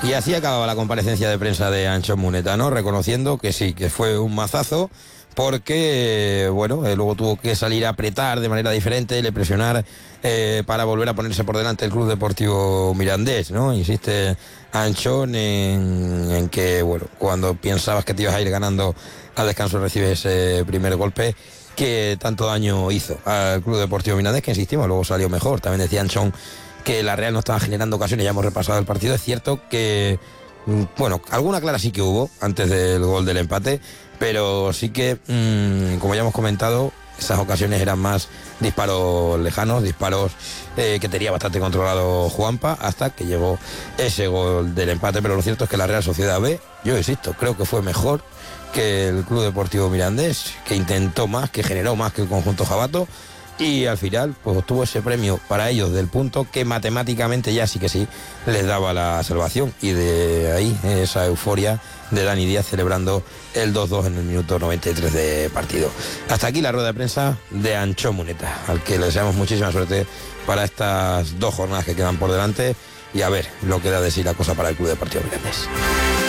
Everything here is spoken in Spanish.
Y así acababa la comparecencia de prensa de Anchón Muneta, ¿no? Reconociendo que sí, que fue un mazazo, porque, bueno, luego tuvo que salir a apretar de manera diferente, le presionar para volver a ponerse por delante el Club Deportivo Mirandés, ¿no? Insiste Anchón en que, bueno, cuando pensabas que te ibas a ir ganando al descanso recibes ese primer golpe que tanto daño hizo al Club Deportivo Mirandés, que insistimos, luego salió mejor. También decía Anchón que la Real no estaba generando ocasiones, ya hemos repasado el partido. Es cierto que, bueno, alguna clara sí que hubo antes del gol del empate, pero sí que, como ya hemos comentado, esas ocasiones eran más disparos lejanos, disparos que tenía bastante controlado Juanpa, hasta que llegó ese gol del empate. Pero lo cierto es que la Real Sociedad B, yo insisto, creo que fue mejor que el Club Deportivo Mirandés, que intentó más, que generó más que el conjunto jabato, y al final pues obtuvo ese premio para ellos del punto que matemáticamente ya sí que sí les daba la salvación. Y de ahí esa euforia de Dani Díaz celebrando el 2-2 en el minuto 93 de partido. Hasta aquí la rueda de prensa de Anchón Muneta, al que le deseamos muchísima suerte para estas 2 jornadas que quedan por delante, y a ver lo que da de sí la cosa para el Club Deportivo Mirandés.